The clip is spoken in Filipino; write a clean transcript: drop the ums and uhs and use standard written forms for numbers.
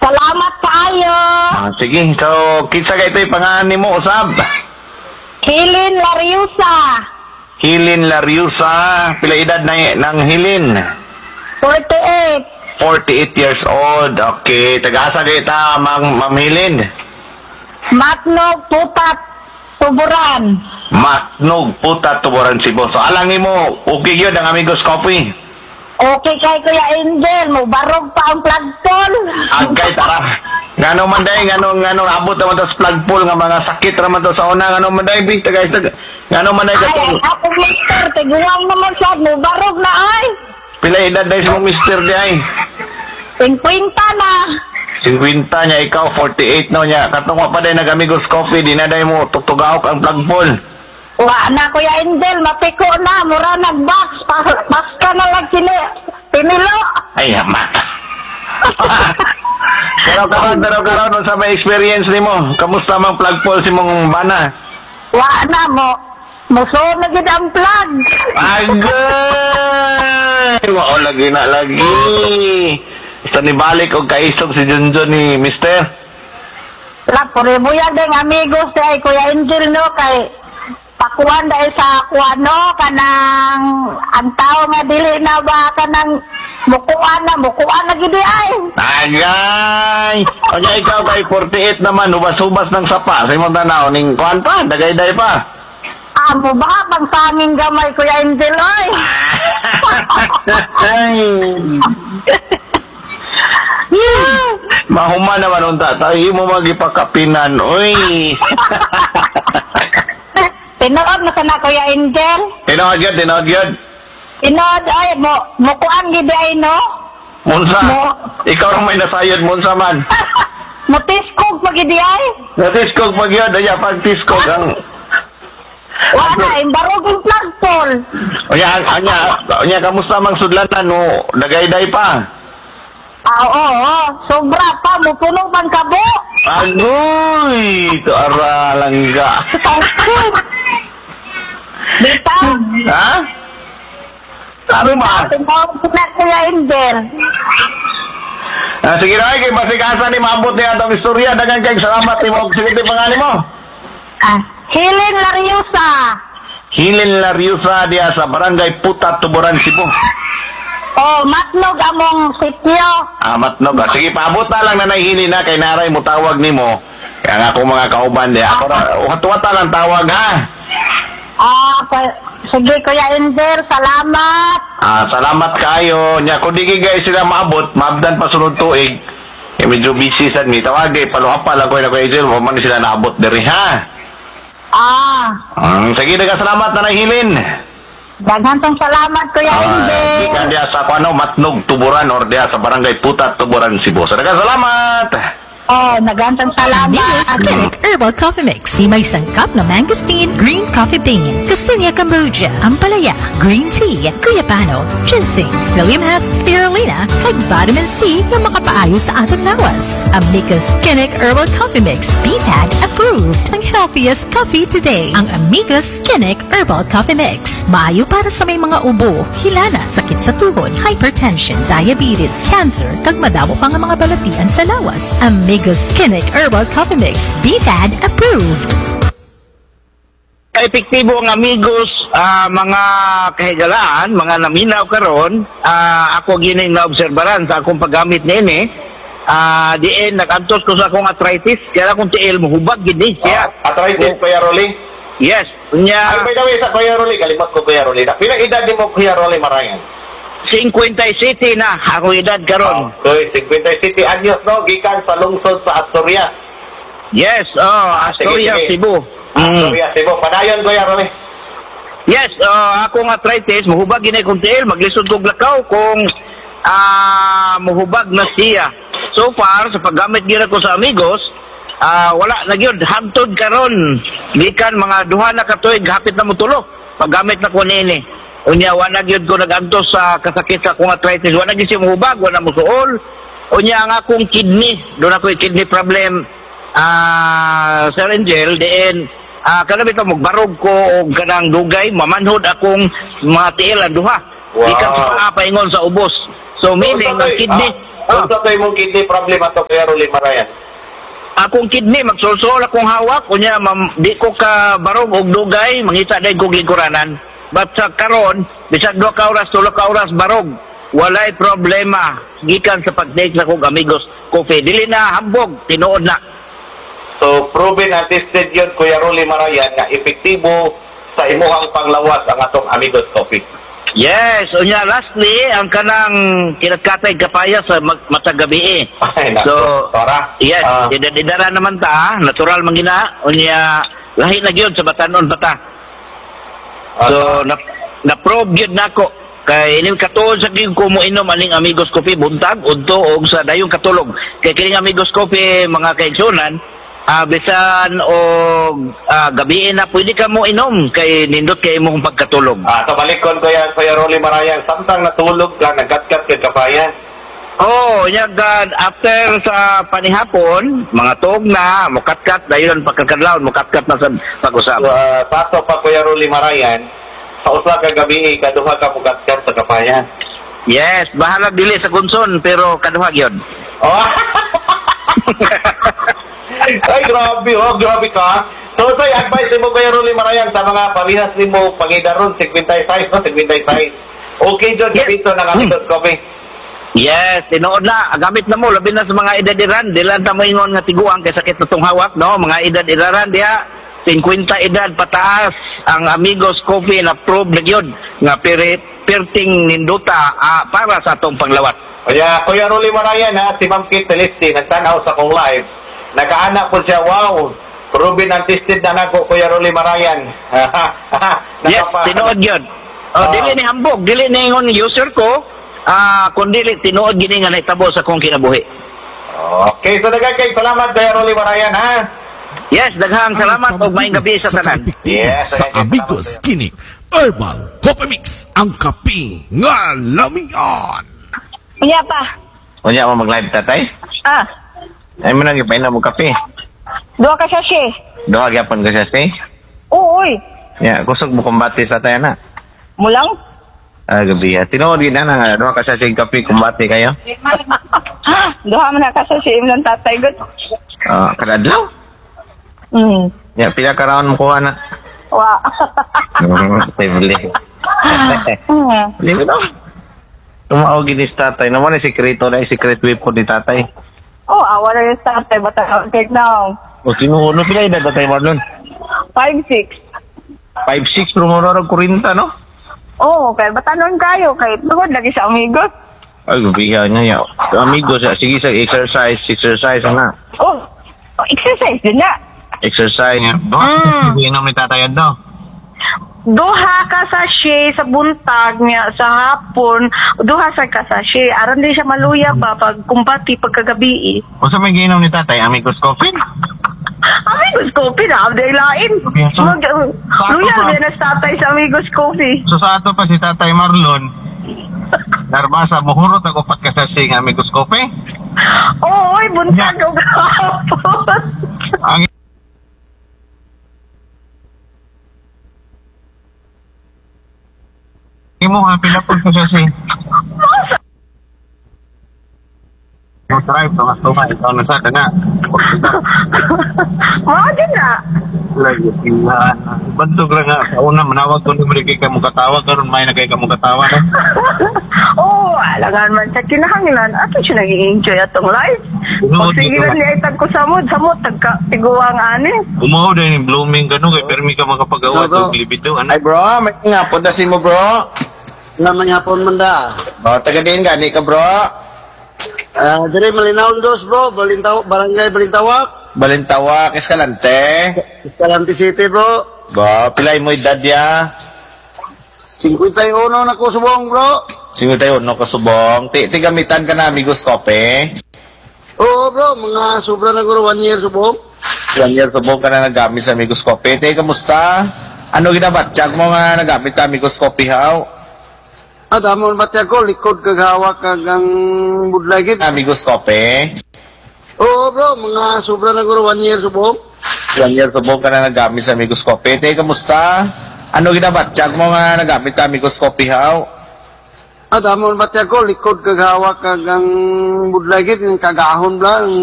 Salamat kayo. Sige, so, kitsa ka ito'y pangalan mo, usab. Hilin Lariusa. Hilin Lariusa. Pila edad ng Hilin? 48. 48 years old. Okay, taga-asa kayo ta, Ma'am Hilin? Matnog, Putat, Tuburan. Matnog, Putat, Tuburan, Cebu. So, alangin mo, okay yun ang Amigos Coffee. Okay kay Kuya Angel, mo barog pa ang plagtol. Agay, tara. Ngano man day, ngano abot naman to sa plug pool, nga mga sakit naman to sa una, ngano man day, ngano man day Ay, katong. ako mister, tiguang naman siya, mo barog na ay. Pila edad day si mong mister di ay? 50 na. 50 niya, ikaw 48 no niya. Katong pa day nag-Amigos Coffee, di na day mo tutugawak ang plug pool. Wa na Kuya Angel, mapiko na, mura nag-box, paska na lang pinilo. Ay, hamak. Pero karon sa may experience ni mo, kamusta mang plug pool si mong bana? Wa na mo, muso na gid ang plug. Agay! Wao lagi na lagi. Sa nibalik og kaisog si Junjun ni Mister. La pore buya deng amigos kay Kuya Angel no kay pakuan dahil sa kuano kanang ang tao nga dili na ba kanang mukuan na gidi ay. Agay! O niya ikaw kay 48 naman, ubas-ubas ng sapa. Sa imong tanaw, ning kuan pa, dagay-day pa. Amo ba pang sanging gamay Kuya Angel ay. Mahuma naman unta, tayo mo magipakapinan, oy. Tinood na sana Kuya Angel. Tinood yun. Tinood ay mukuan gidi ay no. Munsa, ikaw ang may nasayod, munsa man. Mutiskog pagidi ay. Natiskog pag yun, daya pagtiskog ang... Wala, imbarog yung plagpol. Anya, kamusta mang sudlanan, no? Dagay-day pa. Oo, sobra pa, mupuno pang kabo. Agoy! Ito aralangga. Dito. Ha? Ano ba? Tingnan ko na Kuya Angel. Sige na, kay Basikasa ni maabot niya itong istorya. Dagan kay salamat ni mo. Sige, pangalan mo. Hilin Lariusa. Hilin Lariusa diya sa Barangay Putat, Tuburan, Cebu. Oh, matnog among sityo. Matnog. Sige, paabot na lang na nahihili na kay Naray mo tawag ni mo. Kaya nga akong mga kauban diya. Ako na, wata lang tawag ha. Sige Kuya Angel, salamat. Salamat kayo. Nya kung di guys sila maabot, maabdan pa sunod tuig. Medyo busy sad mi. Tawagay, paluhapa lang ko na Kuya Angel. Huwag man sila naabot diri ha. Sige, salamat na nahilin. Daghang salamat Kuya Angel. Di ka diya sa Matnog, Tuburan or diya sa Barangay Putat, Tuburan, Cebu. Salamat. Nagantang salamat. Amigos Clinic Herbal Coffee Mix. May sangkap na mangosteen, green coffee bean, Cassinia Cambogia, Ampalaya, green tea, Guyapano, ginseng, psyllium husk spirulina, kag vitamin C na makapaayo sa atong lawas. Amicus Clinic Herbal Coffee Mix. BPAG approved. Ang healthiest coffee today. Ang Amicus Clinic Herbal Coffee Mix. Maayo para sa may mga ubo, hilana, sakit sa tuhod, hypertension, diabetes, cancer, kag madamo pa nga mga balatian sa lawas. Amigos Clinic Herbal Coffee Mix. BPAD approved. Epektibo ang amigos, mga kahigalaan, mga naminaw karon, ako gining naobserbaran sa akong paggamit nini. Diin nakantos ko sa akong arthritis, kaya akong tiil mohubag gini siya. Arthritis, Kuya Rolly? Yes. Ay, by the way, sa Kuya Rolly, kalimot ko Kuya Rolly. Pilang edad din mo Kuya Rolly Marangan? 57 na ako edad karon. Okay, 57 anyos, no? Gikan sa lungsod sa Asturias. Yes, Asturias, Cebu. Asturias, Cebu. Padayon, Kuya Rolly. Yes, akong arthritis, mahubag ginay kong tiil, maglisod kong lakaw kung mahubag na siya. So far, sa paggamit gina ko sa amigos, wala na gyud hantod karon. Gikan mga duha na katuig hapit na mutulok. Paggamit na ko nini. Unya wala gyud ko nagantos sa kasakit sa akong arthritis. Wala gyud siya mahubag, wala musuol. Unya ang akong kidney, doon ako kidney problem. Sir Angel, diin kanami ka magbarog ko og kanang dugay, mamanhod akong mga tiil ang duha. Gikan sa paingon sa ubos. So meaning ang kidney Unsa kay mong kidney problem ato Kuya Rolly Marayan? Akong kidney, magsulsol akong hawak, kunya, di ko ka barog og dugay, mangita dahil ko giguranan. But sa karon, bisag 2 ka oras, 3 ka oras barog, walay problema. Gikan sa pag-take na kong amigos coffee. Dili na hambog, tinuod na. So, proven and tested yun, Kuya Rolly Marayan, na epektibo sa imuhang panglawas ang atong Amigos Coffee. Yes, unya lastly, ang kanang kinakatay kapaya sa matag gabi. Ay, naku, So, Tora. yes, idadara naman ta, natural mangina, unya lahi na gyud sa batanon bata. So, na-probe gyud nako. Kay ining katulog sa gyud ko mo inom aning Amigos Coffee buntag udto og sa dayong katulog. Kay kining Amigos Coffee mga kaigsunan, bisan o gabi na pwede ka mo inom kay nindot kay imong pagkatulog. Tabalikon ko yan, Kuya Rolly Marayan. Samtang natulog ka, nagkatkat ka kapayan. Oh, nyagad after sa panihapon, mga tuog na, mukatkat, dayon pagkakadlaw, mukatkat na sa pag-usap. So, paso pa, Kuya Rolly Marayan, sa usa ka gabi, kaduha ka mukatkat sa kapayan. Yes, bahala dili sa kunson, pero kaduha gyud. Oh! Ay, grabe, grabe ka. So, ito'y advice mo, Kuya Rolly Marayan, sa mga pamihas ni mo, pangidaron, 56, no? 56. Okay, John, kapito ng Amigos Coffee. Yes, tinuod na. Gamit na mo, labi na sa mga edad-iran. Dilan ta mo ingon nga tiguang kay sakit na tong hawak, no? Mga edad-iraran diha, 50 edad pataas. Ang Amigos Coffee na probe na yun, nga perting ninduta para sa atong panglawat. Kaya, Kuya Rolly Marayan, si Ma'am Kate Celeste, nagtanaw sa kong live. Nagkaanak po siya, wow, proven and tested na nako, Kuya Rolly Marayan. Yes, tinuod yun. Dili ni hambog, dili ni ingon user ko, kung dili, tinuod gini nga naitabo sa kong kinabuhi. Okay, so kay salamat, Kuya Rolly Marayan, ha? Yes, daghang salamat o maayong gabi sa tanan. Yes, sa Amigos kini Herbal Coffee Mix, ang kape nga lamian. Unya pa. Unya mo mag-live, tatay? Ay mo nang ipainom mo kape. 2 ka sachet. Doha gyapon ka siya, stay? Uy. Ya, kusog mo kumbati sa tayo na. Mulang? Gabi. Tinuod din na, doha ka siya sa kape, kumbati kayo? Duha man na ka sachet imong tatay gud. Kadadlaw? Ya, pila ka raon mo kuha na? Wa. Bili. Bili mo daw. Tumao ginis tatay. Naman ay sikreto na, secret weapon ni tatay. Awa na yung tatay, bata cake now. O, tinuod na pila edad tatay Marlon? 5'6". 5'6", pero mararag 40, no? Kaya batanon kayo, kay tugod lagi sa Amigos. Ay, gabihan niya. Amigos, sige sa exercise na. Exercise din na. Exercise niya. Doon, inom ni tatay daw. Duha ka sachet sa buntag niya sa hapon, duha sa ka sachet. Aron din siya maluya ba pag kumpati pagkagabi. O sa may ginom ni tatay, Amigos Coffee? Amigos Coffee na, abday lain. Luya din na sa tatay sa Amigos Coffee. So sa ato pa si tatay Marlon, narbasa, muhurot ako pagkasasing Amigos Coffee? Oy, buntag o hapon. Ang imo happy na po kasi. Yung drive, mas tuma, ikaw na sa na. Mga din na. Lagi, sila. Bantog lang nga. Sa una, manawag ko nung kay ka mong katawa, karon may na kay ka mong katawa. Alangan man sa kinahanglan. Ato siya nag-i-enjoy atong life. Pag sigilan niya itag ko samod, tiguang ani. Umaw din yung blooming gano'n, kay permi ka makapagawa ng libito. Ay bro, may nga po si mo bro. Naman yapon man da. Taga din gani ka bro. Dire Malinaw dos bro, Barangay Balintawak. Balintawak, Escalante. Escalante City bro. Pilay mo edad ya? 51 na ko subong bro. 51 kasubong. Gamitan ka na Amigos Coffee. Oo bro, mga sobra na guro 1 year subong. 1 year subong ka na nagamit sa Amigos Coffee. Kamusta? Ano ginabatsyag mo nga nagamit sa Amigos Coffee haw? Damon batya ko, likod kagawak kagang budlay gid. Amigos Coffee. Oo bro, mga sobra na guro 1 year subong. 1 year subong ka na nagamit sa Amigos Coffee. Kamusta? Ano ginabatsyag mo nga nagamit sa Amigos Coffee haw? Damon batya ko, likod kag hawak kag ang budlay kit, kagahon lang.